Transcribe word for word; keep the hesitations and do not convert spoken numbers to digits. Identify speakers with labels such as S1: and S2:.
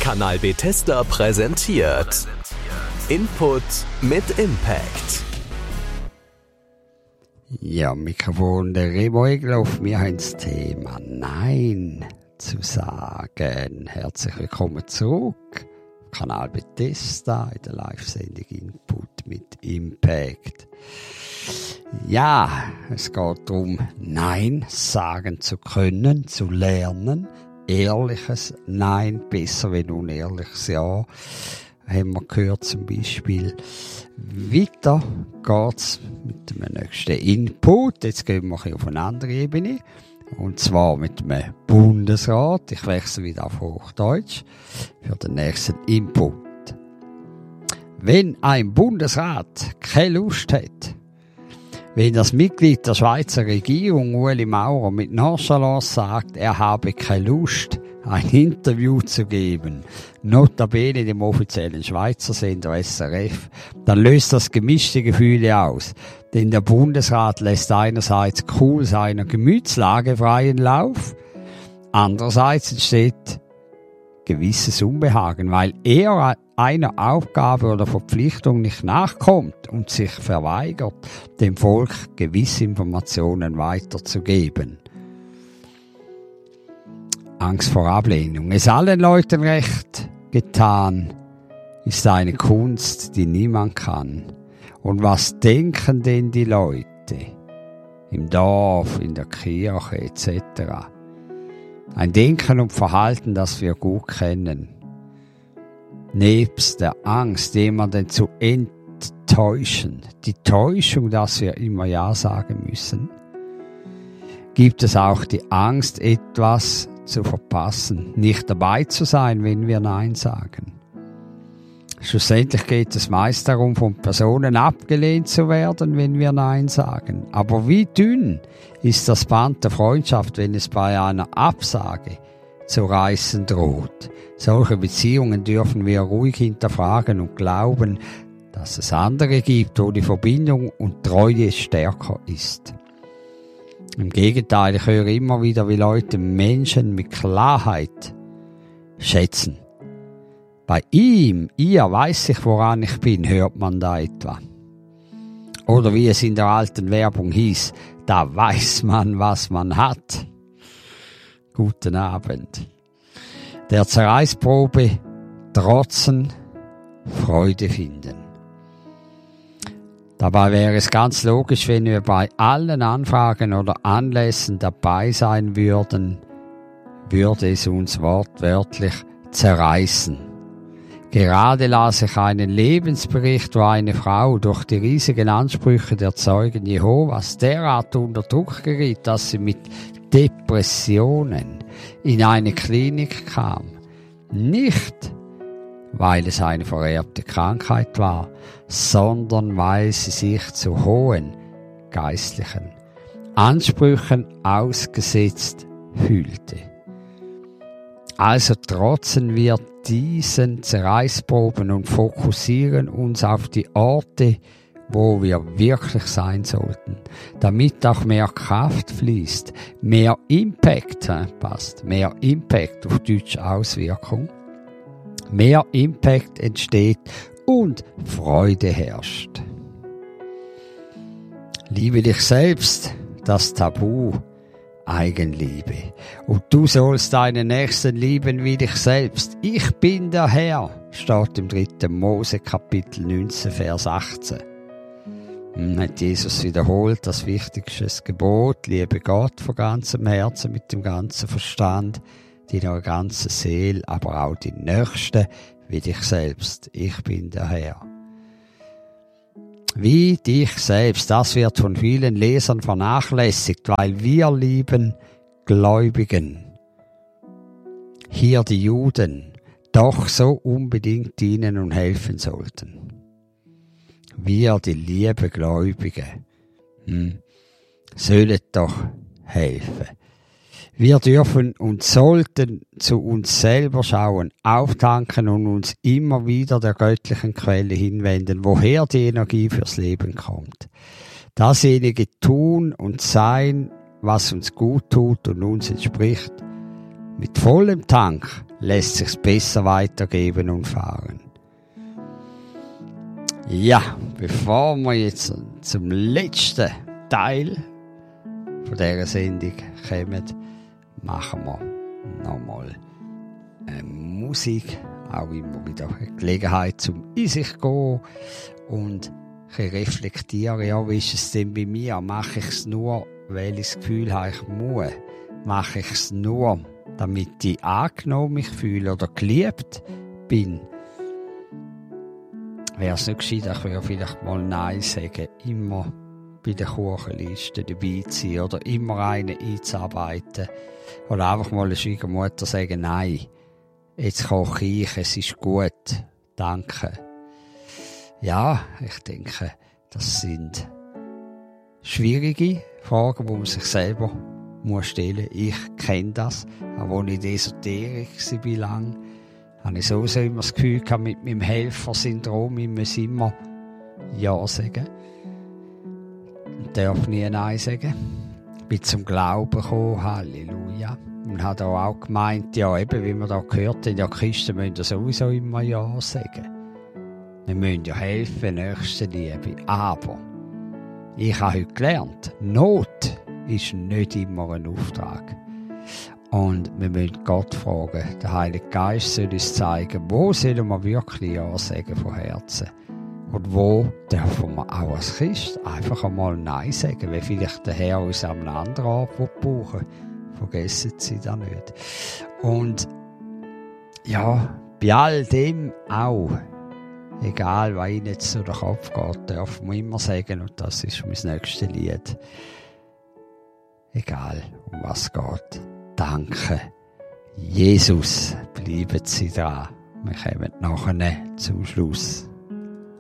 S1: Kanal Bethesda präsentiert Input mit Impact.
S2: Ja, Mikrofon der Remo Egloff. Wir haben das Thema Nein zu sagen. Herzlich willkommen zurück. Kanal Bethesda in der Live-Sendung Input mit Impact. Ja, es geht darum, Nein sagen zu können, zu lernen. Ehrliches Nein, besser wie unehrliches Ja. Haben wir gehört zum Beispiel. Weiter geht's mit dem nächsten Input. Jetzt gehen wir auf eine andere Ebene. Und zwar mit dem Bundesrat. Ich wechsle wieder auf Hochdeutsch für den nächsten Input. Wenn ein Bundesrat keine Lust hat, wenn das Mitglied der Schweizer Regierung, Ueli Maurer, mit Nonchalance sagt, er habe keine Lust, ein Interview zu geben, notabene dem offiziellen Schweizer Sender S R F, dann löst das gemischte Gefühle aus. Denn der Bundesrat lässt einerseits cool seiner Gemütslage freien Lauf, andererseits entsteht gewisses Unbehagen, weil er einer Aufgabe oder Verpflichtung nicht nachkommt und sich verweigert, dem Volk gewisse Informationen weiterzugeben. Angst vor Ablehnung. Es allen Leuten recht getan ist eine Kunst, die niemand kann. Und was denken denn die Leute im Dorf, in der Kirche et cetera? Ein Denken und Verhalten, das wir gut kennen. Nebst der Angst, jemanden zu enttäuschen, die Täuschung, dass wir immer Ja sagen müssen, gibt es auch die Angst, etwas zu verpassen, nicht dabei zu sein, wenn wir Nein sagen. Schlussendlich geht es meist darum, von Personen abgelehnt zu werden, wenn wir Nein sagen. Aber wie dünn ist das Band der Freundschaft, wenn es bei einer Absage zu reißen droht? Solche Beziehungen dürfen wir ruhig hinterfragen und glauben, dass es andere gibt, wo die Verbindung und Treue stärker ist. Im Gegenteil, ich höre immer wieder, wie Leute Menschen mit Klarheit schätzen. Bei ihm, ihr weiß ich, woran ich bin, hört man da etwa. Oder wie es in der alten Werbung hieß, da weiß man, was man hat. Guten Abend. Der Zerreißprobe trotzen, Freude finden. Dabei wäre es ganz logisch, wenn wir bei allen Anfragen oder Anlässen dabei sein würden, würde es uns wortwörtlich zerreißen. Gerade las ich einen Lebensbericht, wo eine Frau durch die riesigen Ansprüche der Zeugen Jehovas derart unter Druck geriet, dass sie mit Depressionen in eine Klinik kam. Nicht, weil es eine vererbte Krankheit war, sondern weil sie sich zu hohen geistlichen Ansprüchen ausgesetzt fühlte. Also trotzen wir diesen Zerreißproben und fokussieren uns auf die Orte, wo wir wirklich sein sollten, damit auch mehr Kraft fließt, mehr Impact, äh, passt, mehr Impact auf Deutsch Auswirkung, mehr Impact entsteht und Freude herrscht. Liebe dich selbst, das Tabu, Eigenliebe. Und du sollst deinen Nächsten lieben wie dich selbst. Ich bin der Herr, steht im dritten Mose Kapitel neunzehn, Vers achtzehn. Hm, hat Jesus wiederholt, das wichtigste Gebot, liebe Gott von ganzem Herzen, mit dem ganzen Verstand, deiner ganzen Seele, aber auch die Nächsten wie dich selbst. Ich bin der Herr. Wie dich selbst, das wird von vielen Lesern vernachlässigt, weil wir lieben Gläubigen, hier die Juden, doch so unbedingt dienen und helfen sollten. Wir, die liebe Gläubigen, hm, sollen doch helfen. Wir dürfen und sollten zu uns selber schauen, auftanken und uns immer wieder der göttlichen Quelle hinwenden, woher die Energie fürs Leben kommt. Dasjenige tun und sein, was uns gut tut und uns entspricht, Mit vollem Tank lässt sich's besser weitergeben und fahren. Ja, bevor wir jetzt zum letzten Teil von dieser Sendung kommen, machen wir nochmal äh, Musik. Auch immer wieder eine Gelegenheit zum in sich gehen und reflektieren. Ja, wie ist es denn bei mir? Mache ich es nur, weil ich das Gefühl habe, ich muss? Mache ich es nur, damit ich angenommen mich fühle oder geliebt bin? Wäre es nicht gescheiter, ich würde vielleicht mal Nein sagen, immer bei der Kuchenliste dabei zu sein oder immer einen einzuarbeiten. Oder einfach mal der Schwiegermutter sagen, nein, jetzt koche ich, es ist gut, danke. Ja, ich denke, das sind schwierige Fragen, die man sich selber muss stellen. Ich kenne das, auch als ich in der Esoterik war lang, habe ich sowieso immer das Gefühl gehabt, mit meinem Helfersyndrom, ich muss immer Ja sagen. Und darf nie Nein sagen. Ich bin zum Glauben gekommen, Halleluja. Und hat auch gemeint, ja eben, wie wir da gehört haben, ja, Christen müssen ja sowieso immer Ja sagen. Wir müssen ja helfen, Nächstenliebe. Aber ich habe heute gelernt, Not ist nicht immer ein Auftrag. Und wir müssen Gott fragen, der Heilige Geist soll uns zeigen, wo sollen wir wirklich Ja sagen von Herzen. Und wo dürfen wir auch als Christ einfach einmal Nein sagen, weil vielleicht der Herr uns an einem anderen Ort brauchen. Vergessen Sie das nicht. Und ja, bei all dem auch, egal was Ihnen jetzt durch den Kopf geht, dürfen wir immer sagen, und das ist mein nächstes Lied, egal um was es geht, danke, Jesus, bleiben Sie dran. Wir kommen nachher zum Schluss.